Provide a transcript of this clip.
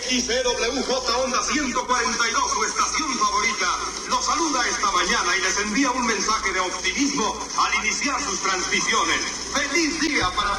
XCWJ Onda 142, su estación favorita, los saluda esta mañana y les envía un mensaje de optimismo al iniciar sus transmisiones. ¡Feliz día para